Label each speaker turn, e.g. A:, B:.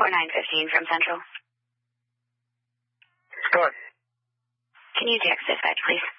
A: 4915 from Central.
B: Go ahead.
A: Can you text dispatch, please?